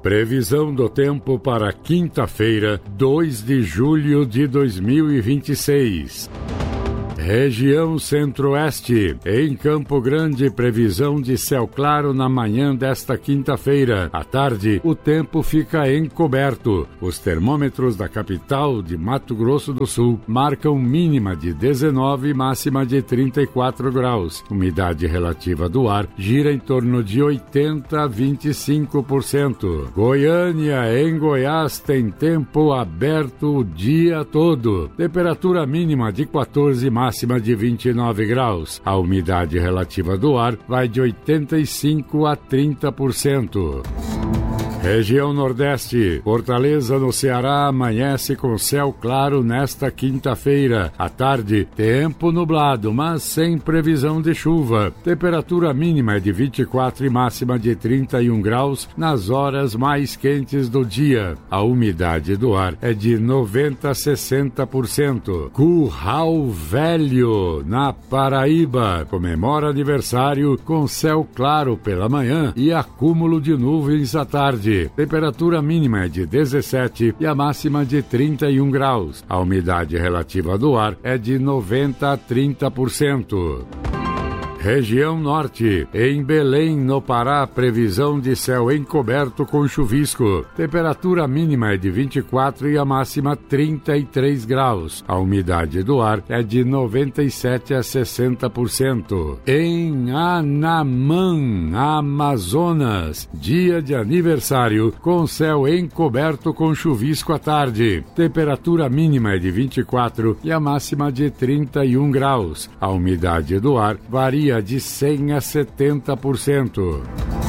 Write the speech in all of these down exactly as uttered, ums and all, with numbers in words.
Previsão do tempo para quinta-feira, dois de julho de dois mil e vinte e seis. Região Centro-Oeste. Em Campo Grande, previsão de céu claro na manhã desta quinta-feira. À tarde, o tempo fica encoberto. Os termômetros da capital de Mato Grosso do Sul marcam mínima de dezenove e máxima de trinta e quatro graus. Umidade relativa do ar gira em torno de oitenta a vinte e cinco por cento. Goiânia, em Goiás, tem tempo aberto o dia todo. Temperatura mínima de quatorze, máxima de vinte e nove graus. A umidade relativa do ar vai de oitenta e cinco a trinta por cento. Região Nordeste. Fortaleza, no Ceará, amanhece com céu claro nesta quinta-feira. À tarde, tempo nublado, mas sem previsão de chuva. Temperatura mínima é de vinte e quatro e máxima de trinta e um graus nas horas mais quentes do dia. A umidade do ar é de noventa a sessenta por cento. Curral Velho, na Paraíba, comemora aniversário com céu claro pela manhã e acúmulo de nuvens à tarde. Temperatura mínima é de dezessete e a máxima de trinta e um graus. A umidade relativa do ar é de noventa a trinta por cento. Região Norte. Em Belém, no Pará, previsão de céu encoberto com chuvisco. Temperatura mínima é de vinte e quatro e a máxima trinta e três graus. A umidade do ar é de noventa e sete a sessenta por cento. Em Anamã, Amazonas, dia de aniversário com céu encoberto com chuvisco à tarde. Temperatura mínima é de vinte e quatro e a máxima de trinta e um graus. A umidade do ar varia de cem a setenta por cento.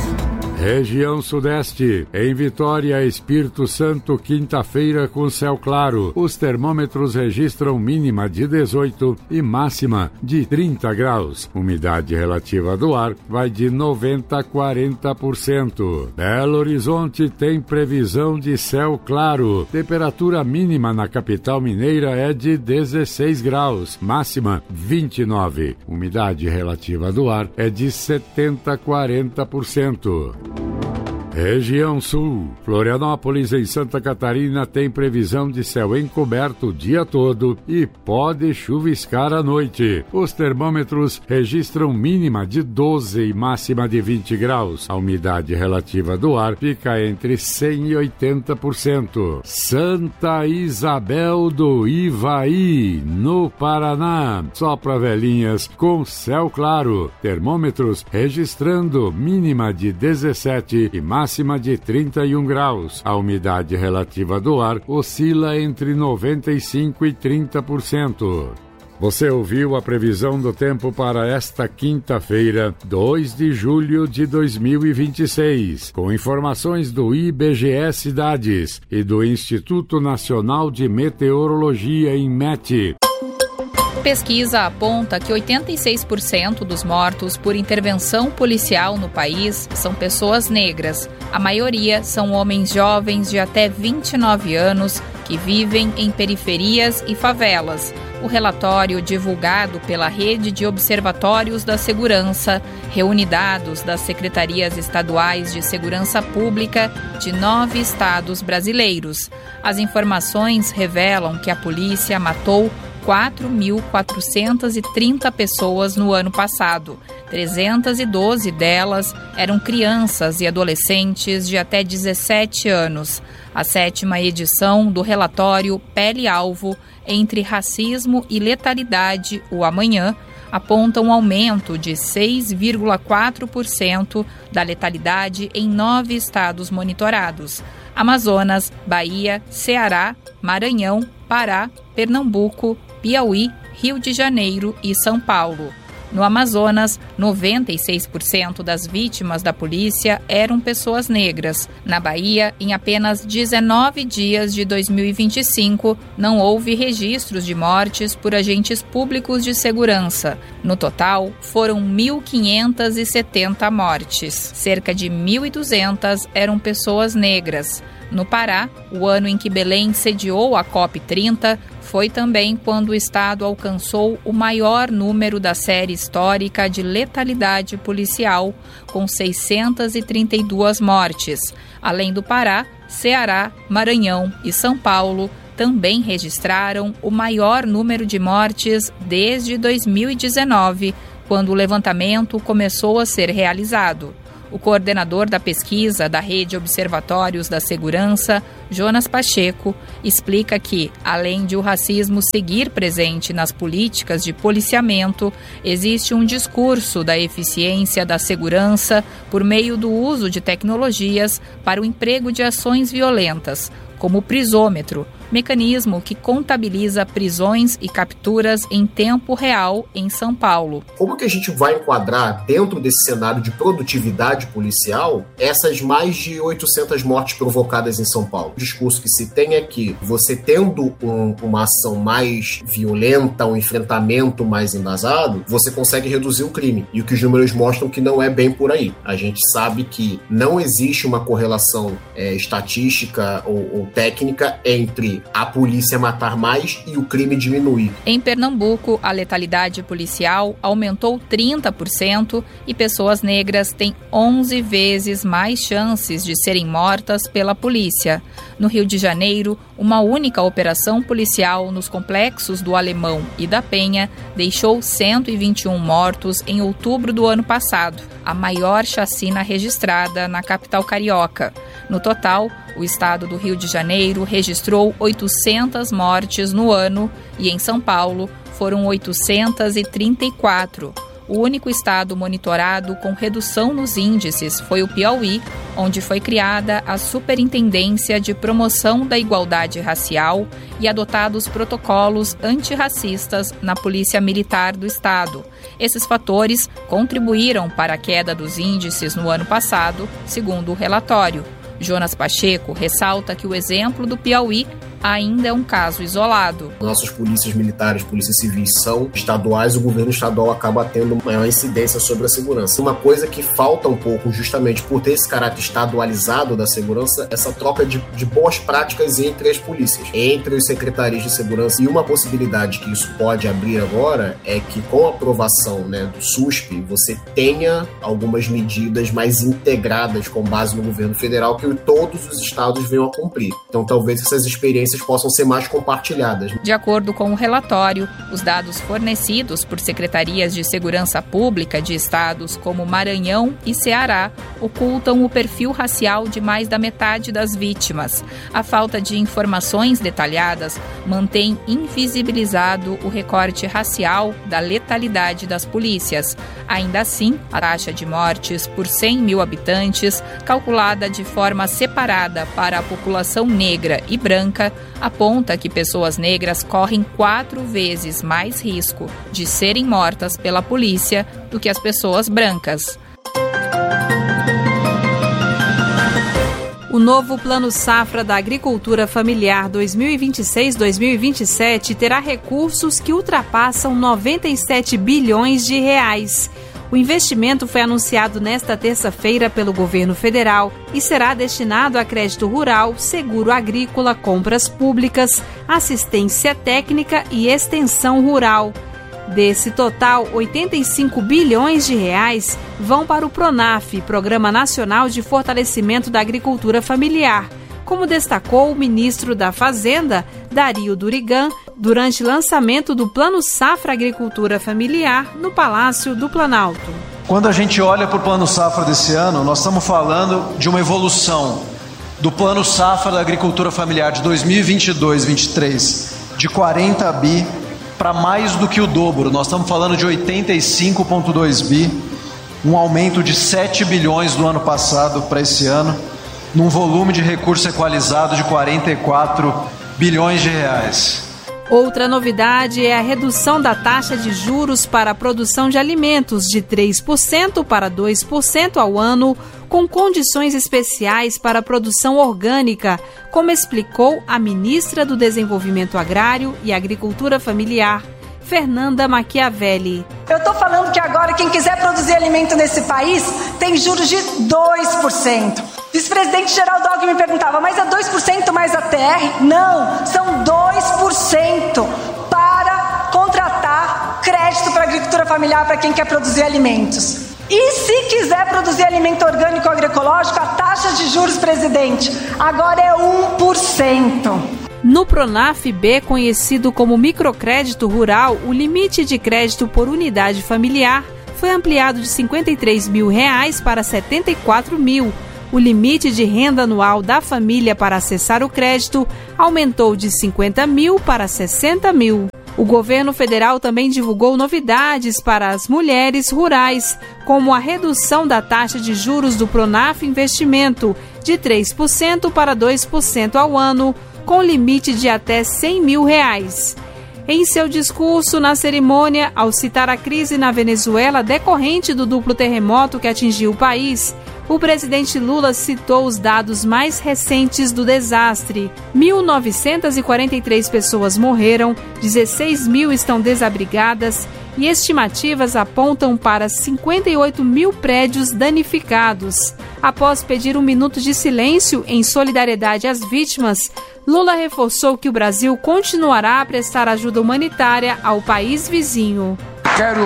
Região Sudeste. Em Vitória, Espírito Santo, quinta-feira com céu claro. Os termômetros registram mínima de dezoito e máxima de trinta graus. Umidade relativa do ar vai de noventa a quarenta por cento. Belo Horizonte tem previsão de céu claro. Temperatura mínima na capital mineira é de dezesseis graus. Máxima vinte e nove. Umidade relativa do ar é de setenta a quarenta por cento. Região Sul. Florianópolis, em Santa Catarina, tem previsão de céu encoberto o dia todo e pode chuviscar à noite. Os termômetros registram mínima de doze e máxima de vinte graus. A umidade relativa do ar fica entre cem e oitenta por cento. Santa Isabel do Ivaí, no Paraná. Sopra velhinhas com céu claro. Termômetros registrando mínima de dezessete e máxima máxima de trinta e um graus. A umidade relativa do ar oscila entre noventa e cinco e trinta por cento. Você ouviu a previsão do tempo para esta quinta-feira, dois de julho de dois mil e vinte e seis, com informações do I B G E Cidades e do Instituto Nacional de Meteorologia, INMET. Pesquisa aponta que oitenta e seis por cento dos mortos por intervenção policial no país são pessoas negras. A maioria são homens jovens de até vinte e nove anos que vivem em periferias e favelas. O relatório divulgado pela Rede de Observatórios da Segurança reúne dados das secretarias estaduais de segurança pública de nove estados brasileiros. As informações revelam que a polícia matou quatro mil quatrocentas e trinta pessoas no ano passado. trezentas e doze delas eram crianças e adolescentes de até dezessete anos. A sétima edição do relatório Pele-Alvo entre Racismo e Letalidade, o Amanhã, aponta um aumento de seis vírgula quatro por cento da letalidade em nove estados monitorados: Amazonas, Bahia, Ceará, Maranhão, Pará, Pernambuco, Piauí, Rio de Janeiro e São Paulo. No Amazonas, noventa e seis por cento das vítimas da polícia eram pessoas negras. Na Bahia, em apenas dezenove dias de dois mil e vinte e cinco, não houve registros de mortes por agentes públicos de segurança. No total, foram mil quinhentas e setenta mortes. Cerca de mil e duzentas eram pessoas negras. No Pará, o ano em que Belém sediou a COP trinta foi também quando o estado alcançou o maior número da série histórica de letalidade policial, com seiscentas e trinta e duas mortes. Além do Pará, Ceará, Maranhão e São Paulo também registraram o maior número de mortes desde dois mil e dezenove, quando o levantamento começou a ser realizado. O coordenador da pesquisa da Rede Observatórios da Segurança, Jonas Pacheco, explica que, além de o racismo seguir presente nas políticas de policiamento, existe um discurso da eficiência da segurança por meio do uso de tecnologias para o emprego de ações violentas, como o prisômetro, mecanismo que contabiliza prisões e capturas em tempo real em São Paulo. Como que a gente vai enquadrar dentro desse cenário de produtividade policial essas mais de oitocentas mortes provocadas em São Paulo? O discurso que se tem é que você tendo um, uma ação mais violenta, um enfrentamento mais embasado, você consegue reduzir o crime. E o que os números mostram que não é bem por aí. A gente sabe que não existe uma correlação é, estatística ou, ou técnica entre a polícia matar mais e o crime diminuir. Em Pernambuco, a letalidade policial aumentou trinta por cento e pessoas negras têm onze vezes mais chances de serem mortas pela polícia. No Rio de Janeiro, uma única operação policial nos complexos do Alemão e da Penha deixou cento e vinte e um mortos em outubro do ano passado, a maior chacina registrada na capital carioca. No total, o estado do Rio de Janeiro registrou oitocentas mortes no ano e em São Paulo foram oitocentas e trinta e quatro. O único estado monitorado com redução nos índices foi o Piauí, onde foi criada a Superintendência de Promoção da Igualdade Racial e adotados protocolos antirracistas na Polícia Militar do estado. Esses fatores contribuíram para a queda dos índices no ano passado, segundo o relatório. Jonas Pacheco ressalta que o exemplo do Piauí ainda é um caso isolado. Nossas polícias militares, polícias civis são estaduais, o governo estadual acaba tendo maior incidência sobre a segurança. Uma coisa que falta um pouco, justamente por ter esse caráter estadualizado da segurança, essa troca de, de boas práticas entre as polícias, entre os secretarias de segurança. E uma possibilidade que isso pode abrir agora é que, com a aprovação, né, do S U S P, você tenha algumas medidas mais integradas com base no governo federal que todos os estados venham a cumprir. Então, talvez essas experiências possam ser mais compartilhadas. De acordo com o relatório, os dados fornecidos por secretarias de segurança pública de estados como Maranhão e Ceará ocultam o perfil racial de mais da metade das vítimas. A falta de informações detalhadas mantém invisibilizado o recorte racial da letalidade das polícias. Ainda assim, a taxa de mortes por cem mil habitantes, calculada de forma separada para a população negra e branca, aponta que pessoas negras correm quatro vezes mais risco de serem mortas pela polícia do que as pessoas brancas. O novo Plano Safra da Agricultura Familiar dois mil e vinte e seis a dois mil e vinte e sete terá recursos que ultrapassam noventa e sete bilhões de reais. O investimento foi anunciado nesta terça-feira pelo governo federal e será destinado a crédito rural, seguro agrícola, compras públicas, assistência técnica e extensão rural. Desse total, oitenta e cinco bilhões de reais vão para o PRONAF, Programa Nacional de Fortalecimento da Agricultura Familiar, como destacou o ministro da Fazenda, Dario Durigan, durante o lançamento do Plano Safra Agricultura Familiar no Palácio do Planalto. Quando a gente olha para o Plano Safra desse ano, nós estamos falando de uma evolução do Plano Safra da Agricultura Familiar de dois mil e vinte e dois a vinte e três de quarenta bi para mais do que o dobro. Nós estamos falando de oitenta e cinco vírgula dois bi, um aumento de sete bilhões do ano passado para esse ano, num volume de recurso equalizado de quarenta e quatro bilhões de reais. Outra novidade é a redução da taxa de juros para a produção de alimentos de três por cento para dois por cento ao ano, com condições especiais para a produção orgânica, como explicou a ministra do Desenvolvimento Agrário e Agricultura Familiar, Fernanda Machiavelli. Eu estou falando que agora quem quiser produzir alimento nesse país tem juros de dois por cento. O vice-presidente Geraldo Alckmin me perguntava, mas é dois por cento mais a T R? Não, são dois por cento para contratar crédito para a agricultura familiar para quem quer produzir alimentos. E se quiser produzir alimento orgânico ou agroecológico, a taxa de juros, presidente, agora é um por cento. No Pronaf-B, conhecido como microcrédito rural, o limite de crédito por unidade familiar foi ampliado de cinquenta e três mil reais para setenta e quatro mil. O limite de renda anual da família para acessar o crédito aumentou de cinquenta mil para sessenta mil. O governo federal também divulgou novidades para as mulheres rurais, como a redução da taxa de juros do Pronaf Investimento de três por cento para dois por cento ao ano, com limite de até cem mil reais. Em seu discurso na cerimônia, ao citar a crise na Venezuela decorrente do duplo terremoto que atingiu o país, o presidente Lula citou os dados mais recentes do desastre. mil novecentas e quarenta e três pessoas morreram, dezesseis mil estão desabrigadas e estimativas apontam para cinquenta e oito mil prédios danificados. Após pedir um minuto de silêncio em solidariedade às vítimas, Lula reforçou que o Brasil continuará a prestar ajuda humanitária ao país vizinho. Quero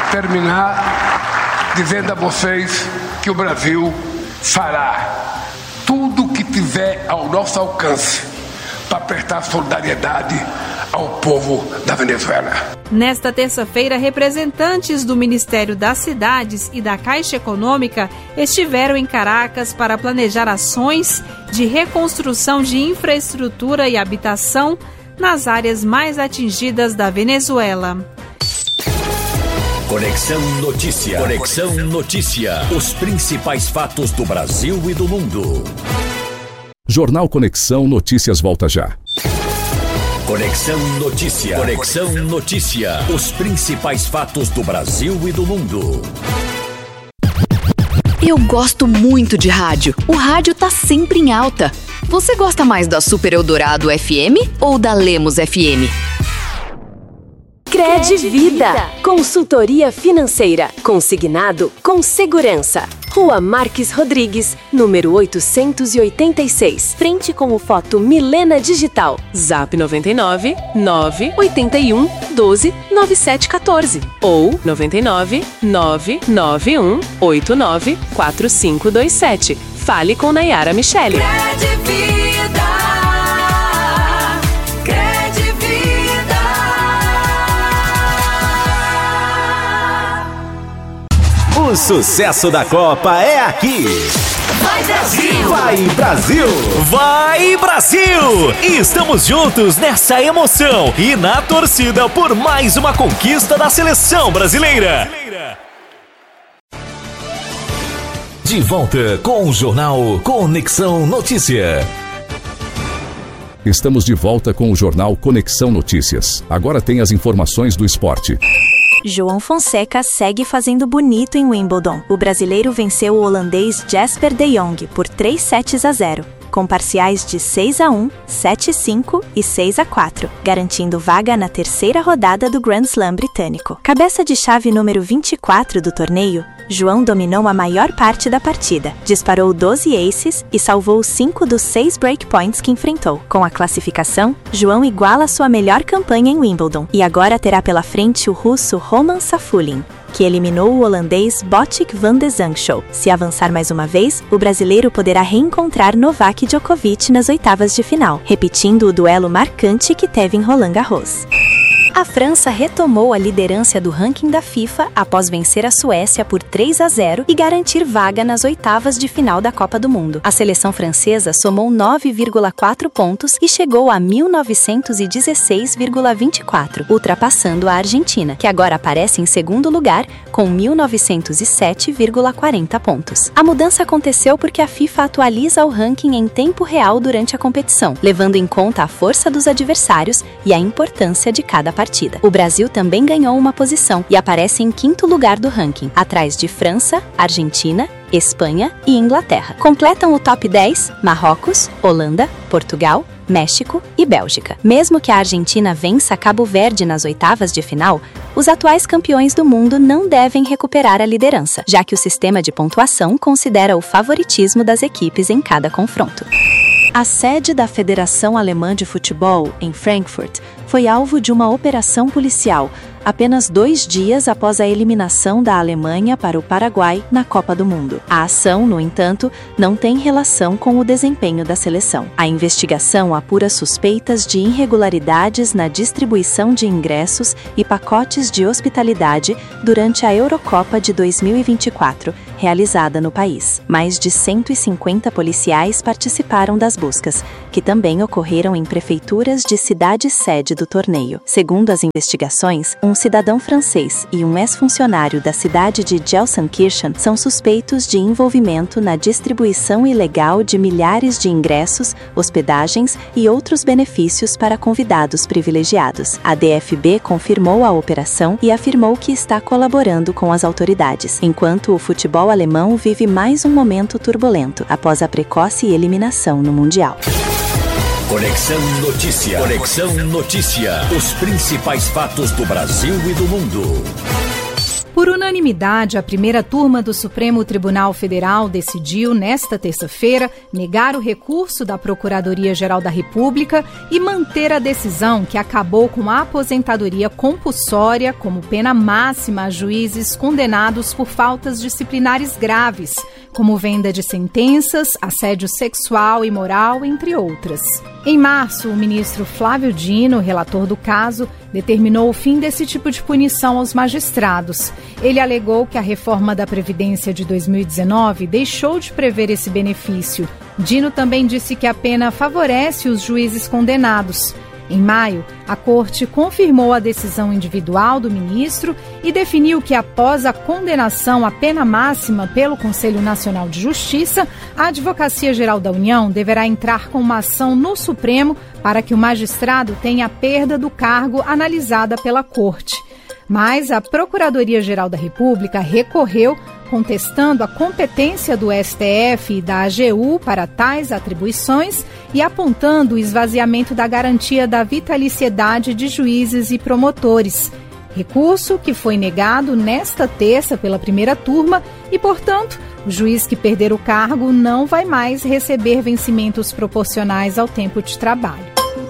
terminar dizendo a vocês que o Brasil fará tudo o que tiver ao nosso alcance para prestar solidariedade ao povo da Venezuela. Nesta terça-feira, representantes do Ministério das Cidades e da Caixa Econômica estiveram em Caracas para planejar ações de reconstrução de infraestrutura e habitação nas áreas mais atingidas da Venezuela. Conexão Notícia. Conexão Notícia. Os principais fatos do Brasil e do mundo. Jornal Conexão Notícias volta já. Conexão Notícia. Conexão Notícia. Os principais fatos do Brasil e do mundo. Eu gosto muito de rádio. O rádio tá sempre em alta. Você gosta mais da Super Eldorado F M ou da Lemos F M? Credivída. Consultoria financeira. Consignado com segurança. Rua Marques Rodrigues, número oitocentos e oitenta e seis. Frente com o Foto Milena Digital. Zap noventa e nove, nove oito um, doze, nove sete um quatro. Ou noventa e nove, nove nove um, oito nove, quatro cinco dois sete. Fale com Nayara Michele. O sucesso da Copa é aqui. Vai Brasil! Vai Brasil! Vai Brasil! Estamos juntos nessa emoção e na torcida por mais uma conquista da seleção brasileira. De volta com o jornal Conexão Notícia. Estamos de volta com o jornal Conexão Notícias. Agora tem as informações do esporte. João Fonseca segue fazendo bonito em Wimbledon. O brasileiro venceu o holandês Jasper de Jong por três sets a zero, com parciais de seis a um, sete a cinco e seis a quatro, garantindo vaga na terceira rodada do Grand Slam britânico. Cabeça de chave número vinte e quatro do torneio, João dominou a maior parte da partida, disparou doze aces e salvou cinco dos seis breakpoints que enfrentou. Com a classificação, João iguala sua melhor campanha em Wimbledon e agora terá pela frente o russo Roman Safulin, que eliminou o holandês Botic van de Zandschow. Se avançar mais uma vez, o brasileiro poderá reencontrar Novak Djokovic nas oitavas de final, repetindo o duelo marcante que teve em Roland Garros. A França retomou a liderança do ranking da FIFA após vencer a Suécia por três a zero e garantir vaga nas oitavas de final da Copa do Mundo. A seleção francesa somou nove vírgula quatro pontos e chegou a mil novecentos e dezesseis vírgula vinte e quatro, ultrapassando a Argentina, que agora aparece em segundo lugar com mil novecentos e sete vírgula quarenta pontos. A mudança aconteceu porque a FIFA atualiza o ranking em tempo real durante a competição, levando em conta a força dos adversários e a importância de cada partida. partida. O Brasil também ganhou uma posição e aparece em quinto lugar do ranking, atrás de França, Argentina, Espanha e Inglaterra. Completam o top dez Marrocos, Holanda, Portugal, México e Bélgica. Mesmo que a Argentina vença Cabo Verde nas oitavas de final, os atuais campeões do mundo não devem recuperar a liderança, já que o sistema de pontuação considera o favoritismo das equipes em cada confronto. A sede da Federação Alemã de Futebol, em Frankfurt, foi alvo de uma operação policial, apenas dois dias após a eliminação da Alemanha para o Paraguai na Copa do Mundo. A ação, no entanto, não tem relação com o desempenho da seleção. A investigação apura suspeitas de irregularidades na distribuição de ingressos e pacotes de hospitalidade durante a Eurocopa de dois mil e vinte e quatro, realizada no país. Mais de cento e cinquenta policiais participaram das buscas, que também ocorreram em prefeituras de cidade-sede do torneio. Segundo as investigações, um cidadão francês e um ex-funcionário da cidade de Gelsenkirchen são suspeitos de envolvimento na distribuição ilegal de milhares de ingressos, hospedagens e outros benefícios para convidados privilegiados. A D F B confirmou a operação e afirmou que está colaborando com as autoridades, enquanto o futebol alemão vive mais um momento turbulento após a precoce eliminação no Mundial. Conexão Notícia. Conexão Notícia. Os principais fatos do Brasil e do mundo. Por unanimidade, a primeira turma do Supremo Tribunal Federal decidiu, nesta terça-feira, negar o recurso da Procuradoria-Geral da República e manter a decisão que acabou com a aposentadoria compulsória como pena máxima a juízes condenados por faltas disciplinares graves, como venda de sentenças, assédio sexual e moral, entre outras. Em março, o ministro Flávio Dino, relator do caso, determinou o fim desse tipo de punição aos magistrados. Ele alegou que a reforma da Previdência de dois mil e dezenove deixou de prever esse benefício. Dino também disse que a pena favorece os juízes condenados. Em maio, a Corte confirmou a decisão individual do ministro e definiu que, após a condenação à pena máxima pelo Conselho Nacional de Justiça, a Advocacia Geral da União deverá entrar com uma ação no Supremo para que o magistrado tenha a perda do cargo analisada pela Corte. Mas a Procuradoria-Geral da República recorreu, contestando a competência do S T F e da A G U para tais atribuições e apontando o esvaziamento da garantia da vitaliciedade de juízes e promotores. Recurso que foi negado nesta terça pela primeira turma e, portanto, o juiz que perder o cargo não vai mais receber vencimentos proporcionais ao tempo de trabalho.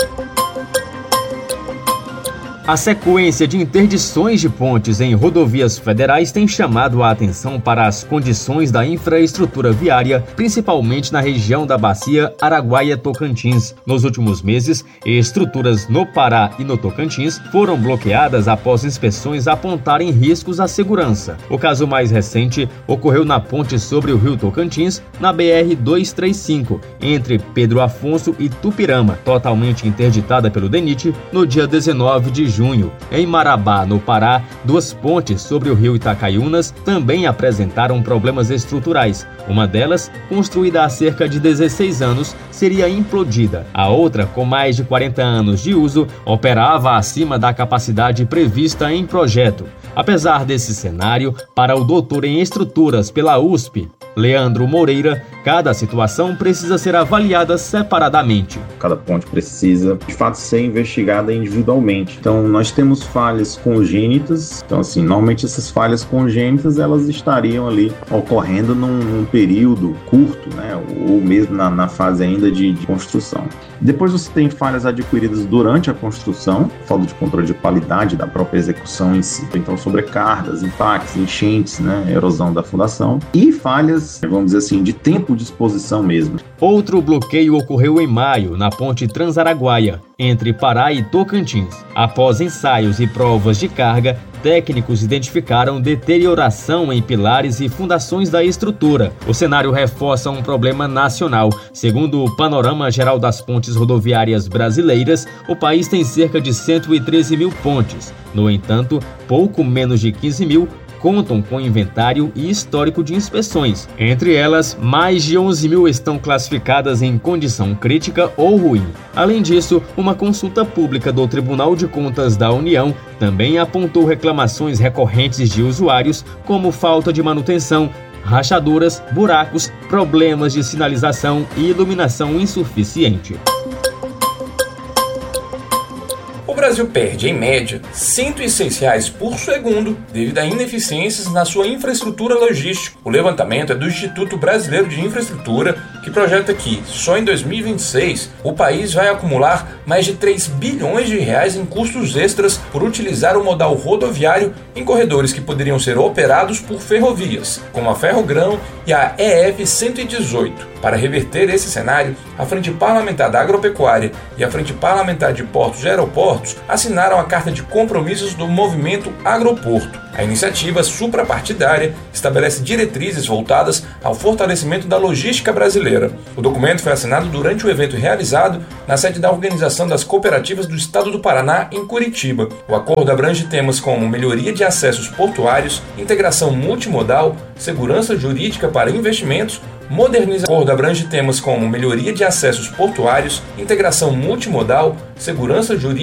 A sequência de interdições de pontes em rodovias federais tem chamado a atenção para as condições da infraestrutura viária, principalmente na região da Bacia Araguaia-Tocantins. Nos últimos meses, estruturas no Pará e no Tocantins foram bloqueadas após inspeções apontarem riscos à segurança. O caso mais recente ocorreu na ponte sobre o rio Tocantins, na B R duzentos e trinta e cinco, entre Pedro Afonso e Tupirama, totalmente interditada pelo DENIT no dia dezenove de junho. Em Marabá, no Pará, duas pontes sobre o rio Itacaiunas também apresentaram problemas estruturais. Uma delas, construída há cerca de dezesseis anos, seria implodida. A outra, com mais de quarenta anos de uso, operava acima da capacidade prevista em projeto. Apesar desse cenário, para o doutor em estruturas pela U S P, Leandro Moreira, cada situação precisa ser avaliada separadamente. Cada ponte precisa, de fato, ser investigada individualmente. Então, nós temos falhas congênitas. Então, assim, normalmente essas falhas congênitas, elas estariam ali ocorrendo num, num período curto, né? Ou mesmo na, na fase ainda de, de construção. Depois você tem falhas adquiridas durante a construção, falta de controle de qualidade da própria execução em si. Então, sobrecargas, impactos, enchentes, né? Erosão da fundação e falhas, vamos dizer assim, de tempo de exposição mesmo. Outro bloqueio ocorreu em maio, na ponte Transaraguaia, entre Pará e Tocantins. Após ensaios e provas de carga, técnicos identificaram deterioração em pilares e fundações da estrutura. O cenário reforça um problema nacional. Segundo o Panorama Geral das Pontes Rodoviárias Brasileiras, o país tem cerca de cento e treze mil pontes. No entanto, pouco menos de quinze mil contam com inventário e histórico de inspeções. Entre elas, mais de onze mil estão classificadas em condição crítica ou ruim. Além disso, uma consulta pública do Tribunal de Contas da União também apontou reclamações recorrentes de usuários, como falta de manutenção, rachaduras, buracos, problemas de sinalização e iluminação insuficiente. O Brasil perde, em média, cento e seis reais por segundo devido a ineficiências na sua infraestrutura logística. O levantamento é do Instituto Brasileiro de Infraestrutura, que projeta que, só em dois mil e vinte e seis, o país vai acumular mais de três bilhões de reais em custos extras por utilizar o modal rodoviário em corredores que poderiam ser operados por ferrovias, como a Ferrogrão e a E F cento e dezoito. Para reverter esse cenário, a Frente Parlamentar da Agropecuária e a Frente Parlamentar de Portos e Aeroportos assinaram a Carta de Compromissos do Movimento Agroporto. A iniciativa suprapartidária estabelece diretrizes voltadas ao fortalecimento da logística brasileira. O documento foi assinado durante o evento realizado na sede da Organização das Cooperativas do Estado do Paraná, em Curitiba. O acordo abrange temas como melhoria de acessos portuários, integração multimodal, segurança jurídica para investimentos, modernização. O acordo abrange temas como melhoria de acessos portuários, integração multimodal, segurança jurídica